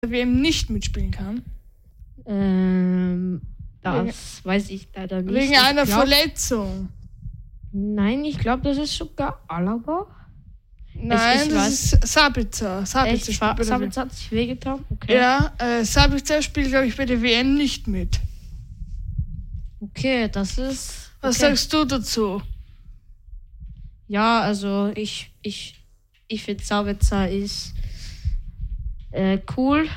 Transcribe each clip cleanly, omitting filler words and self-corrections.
WM nicht mitspielen kann? Das weiß ich leider nicht. Wegen einer Verletzung? Nein, ich glaube, das ist sogar Alaba. Nein, das ist Sabitzer. Sabitzer hat sich wehgetan? Okay. Ja, Sabitzer spielt, glaube ich, bei der WM nicht mit. Okay, das ist... Was sagst du dazu? Ja, also ich finde Sabitzer ist cool.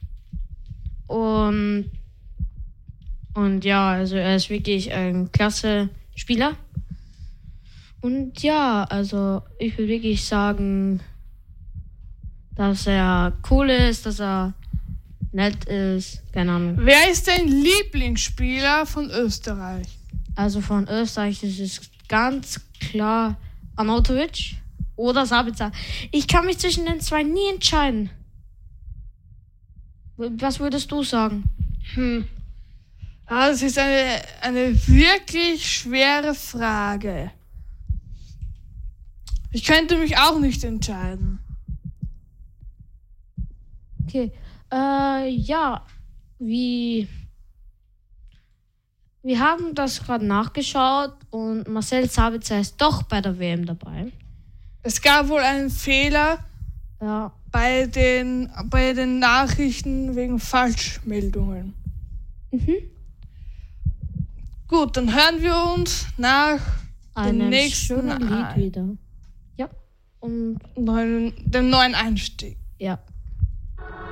Und ja, also er ist wirklich ein klasse Spieler. Und ja, also ich will wirklich sagen, dass er cool ist, dass er nett ist, keine Ahnung. Wer ist dein Lieblingsspieler von Österreich? Also von Österreich ist es ganz klar Arnautovic oder Sabitzer. Ich kann mich zwischen den zwei nie entscheiden. Was würdest du sagen? Das ist eine wirklich schwere Frage. Ich könnte mich auch nicht entscheiden. Okay. Ja, wir haben das gerade nachgeschaut und Marcel Sabitzer ist doch bei der WM dabei. Es gab wohl einen Fehler bei den Nachrichten wegen Falschmeldungen. Gut, dann hören wir uns nach dem nächsten Lied wieder. Ja. Und dem neuen Einstieg. Ja.